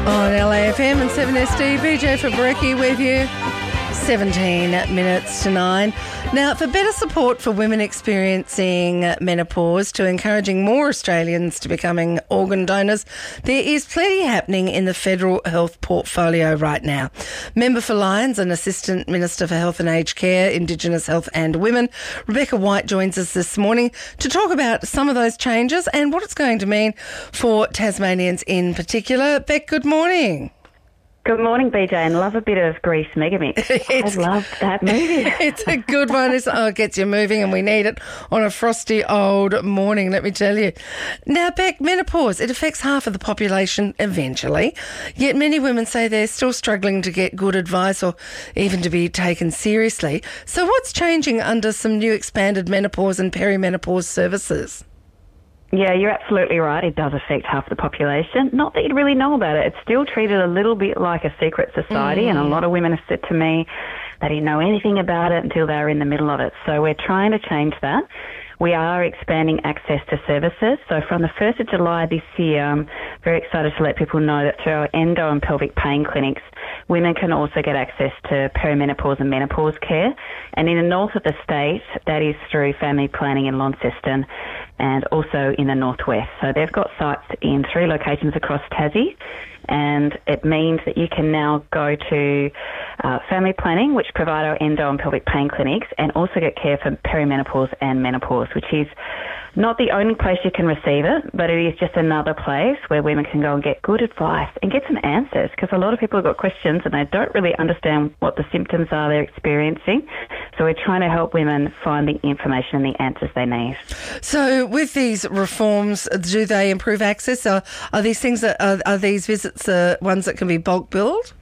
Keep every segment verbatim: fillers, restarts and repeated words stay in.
On L A F M and seven S D, B J Fabrecki with you. seventeen minutes to nine. Now, for better support for women experiencing menopause, to encouraging more Australians to becoming organ donors, there is plenty happening in the federal health portfolio right now. Member for Lyons and Assistant Minister for Health and Aged Care, Indigenous Health and Women, Rebecca White, joins us this morning to talk about some of those changes and what it's going to mean for Tasmanians in particular. Beck, good morning. Good morning, B J, and love a bit of Grease Megamix. I love that movie. It's a good one. It's, oh, it gets you moving, and we need it on a frosty old morning, let me tell you. Now, Beck, menopause, it affects half of the population eventually, yet many women say they're still struggling to get good advice or even to be taken seriously. So what's changing under some new expanded menopause and perimenopause services? Yeah, you're absolutely right. It does affect half the population. Not that you'd really know about it. It's still treated a little bit like a secret society, mm. and a lot of women have said to me they didn't know anything about it until they were in the middle of it. So we're trying to change that. We are expanding access to services. So from the first of July this year, I'm very excited to let people know that through our endo and pelvic pain clinics, women can also get access to perimenopause and menopause care. And in the north of the state, that is through family planning in Launceston and also in the northwest. So they've got sites in three locations across Tassie, and it means that you can now go to uh, family planning, which provide our endo and pelvic pain clinics, and also get care for perimenopause and menopause, which is not the only place you can receive it, but it is just another place where women can go and get good advice and get some answers, because a lot of people have got questions and they don't really understand what the symptoms are they're experiencing. So we're trying to help women find the information and the answers they need. So with these reforms, do they improve access? Are, are these things that are, are these visits uh, ones that can be bulk billed?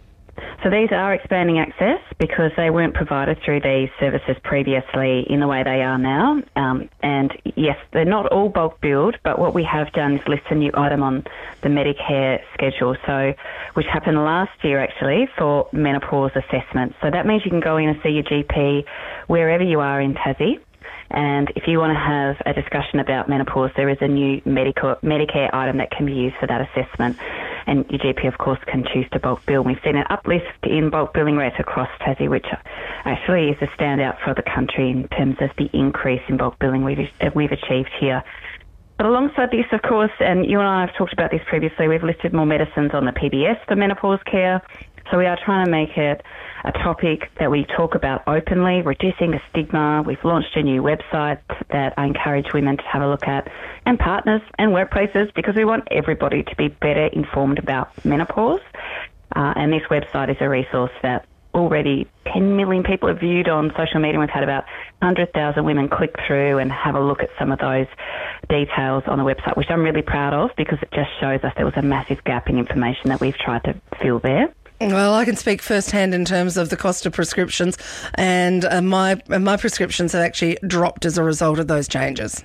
So these are expanding access because they weren't provided through these services previously in the way they are now. Um, and yes, they're not all bulk billed, but what we have done is list a new item on the Medicare schedule, so which happened last year actually for menopause assessments. So that means you can go in and see your G P wherever you are in Tassie. And if you want to have a discussion about menopause, there is a new Medicare, Medicare item that can be used for that assessment. And your G P, of course, can choose to bulk bill. We've seen an uplift in bulk billing rates across Tassie, which actually is a standout for the country in terms of the increase in bulk billing we've, we've achieved here. But alongside this, of course, and you and I have talked about this previously, we've listed more medicines on the P B S for menopause care. So we are trying to make it a topic that we talk about openly, reducing the stigma. We've launched a new website that I encourage women to have a look at, and partners and workplaces, because we want everybody to be better informed about menopause. Uh, and this website is a resource that already ten million people have viewed on social media. We've had about one hundred thousand women click through and have a look at some of those details on the website, which I'm really proud of because it just shows us there was a massive gap in information that we've tried to fill there. Well, I can speak firsthand in terms of the cost of prescriptions, and uh, my uh, my prescriptions have actually dropped as a result of those changes.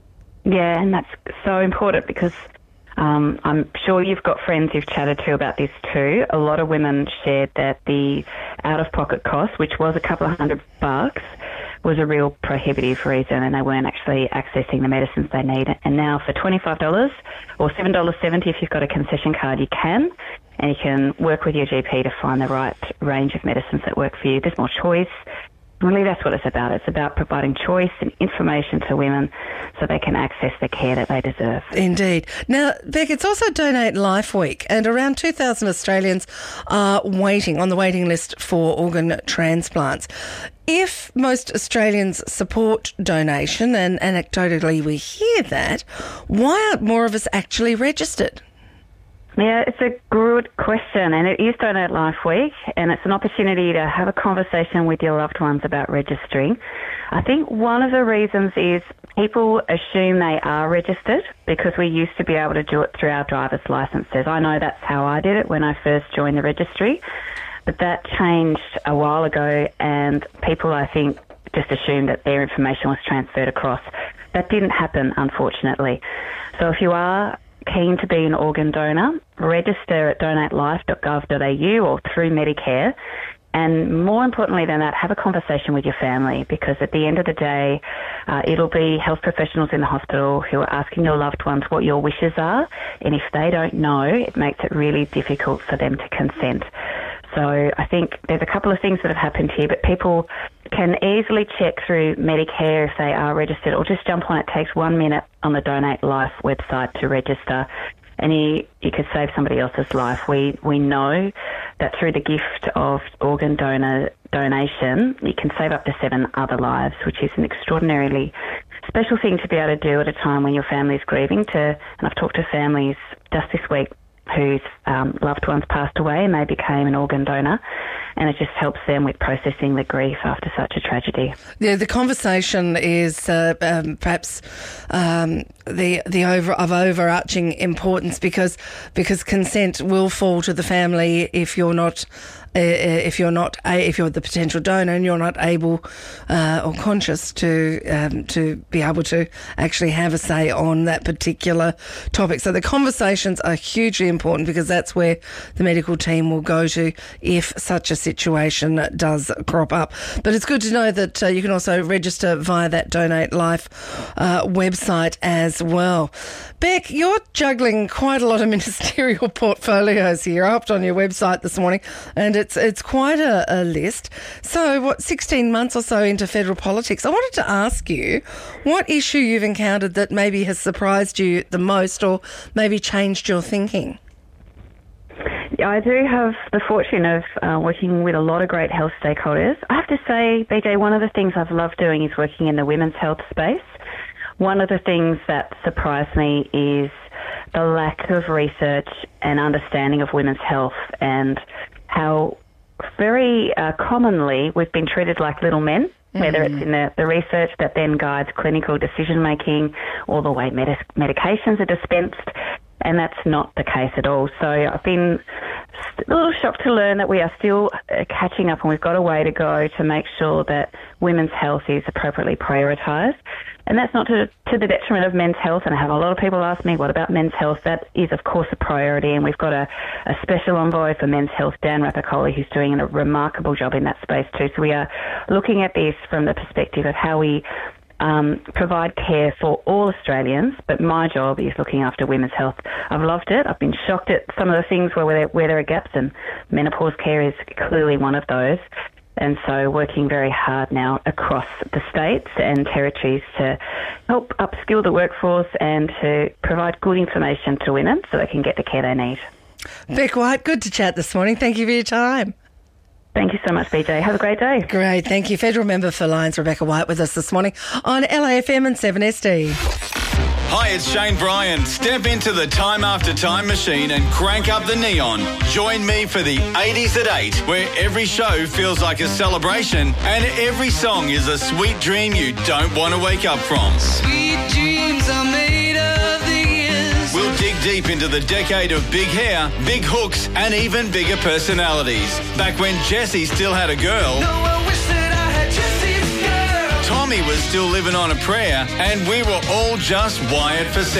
Yeah, and that's so important because um, I'm sure you've got friends you've chatted to about this too. A lot of women shared that the out-of-pocket cost, which was a couple of hundred bucks, was a real prohibitive reason, and they weren't actually accessing the medicines they need. And now for twenty-five dollars or seven dollars seventy if you've got a concession card, you can. And you can work with your G P to find the right range of medicines that work for you. There's more choice. Really, that's what it's about. It's about providing choice and information to women so they can access the care that they deserve. Indeed. Now, Beck, it's also Donate Life Week, and around two thousand Australians are waiting on the waiting list for organ transplants. If most Australians support donation, and anecdotally we hear that, why aren't more of us actually registered? Yeah, it's a good question, and it is Donate Life Week, and it's an opportunity to have a conversation with your loved ones about registering. I think one of the reasons is people assume they are registered because we used to be able to do it through our driver's licences. I know that's how I did it when I first joined the registry, but that changed a while ago, and people, I think, just assumed that their information was transferred across. That didn't happen, unfortunately. So if you are keen to be an organ donor, register at donate life dot gov dot a u or through Medicare, And more importantly than that, have a conversation with your family, because at the end of the day, uh, it'll be health professionals in the hospital who are asking your loved ones what your wishes are. And if they don't know, it makes it really difficult for them to consent. So I think there's a couple of things that have happened here, but people can easily check through Medicare if they are registered, or just jump on it. It takes one minute on the Donate Life website to register, and you, you could save somebody else's life. We we know that through the gift of organ donor donation, you can save up to seven other lives, which is an extraordinarily special thing to be able to do at a time when your family's grieving. To, and I've talked to families just this week whose um, loved ones passed away and they became an organ donor, and it just helps them with processing the grief after such a tragedy. Yeah, the conversation is uh, um, perhaps um, the the over of overarching importance, because because consent will fall to the family if you're not uh, if you're not a, if you're the potential donor and you're not able uh, or conscious to um, to be able to actually have a say on that particular topic. So the conversations are hugely important, because that's where the medical team will go to if such a situation does crop up. But it's good to know that uh, you can also register via that Donate Life uh, website as well. Beck, you're juggling quite a lot of ministerial portfolios here. I hopped on your website this morning, and it's it's quite a, a list. So, what, sixteen months or so into federal politics, I wanted to ask you what issue you've encountered that maybe has surprised you the most, or maybe changed your thinking. I do have the fortune of uh, working with a lot of great health stakeholders. I have to say, B J, one of the things I've loved doing is working in the women's health space. One of the things that surprised me is the lack of research and understanding of women's health, and how very uh, commonly we've been treated like little men, mm-hmm. whether it's in the, the research that then guides clinical decision-making, or the way med- medications are dispensed. And that's not the case at all. So I've been a little shocked to learn that we are still catching up, and we've got a way to go to make sure that women's health is appropriately prioritised. And that's not to, to the detriment of men's health. And I have a lot of people ask me, what about men's health? That is, of course, a priority. And we've got a, a special envoy for men's health, Dan Rapicoli, who's doing a remarkable job in that space too. So we are looking at this from the perspective of how we Um, provide care for all Australians, but my job is looking after women's health. I've loved it. I've been shocked at some of the things where, where, there, where there are gaps, and menopause care is clearly one of those. And so working very hard now across the states and territories to help upskill the workforce and to provide good information to women so they can get the care they need. Beck White, good to chat this morning. Thank you for your time. Thank you so much, B J. Have a great day. Great. Thank you. Federal Member for Lions, Rebecca White, with us this morning on L A F M and seven S D. Hi, it's Shane Bryan. Step into the Time After Time machine and crank up the neon. Join me for the eighties at eight, where every show feels like a celebration and every song is a sweet dream you don't want to wake up from. Sweet dreams are made of these. We'll dig deep into the decade of big hair, big hooks, and even bigger personalities. Back when Jessie still had a girl. No, I wish that I had Jessie's girl. Tommy was still living on a prayer, and we were all just wired for sex.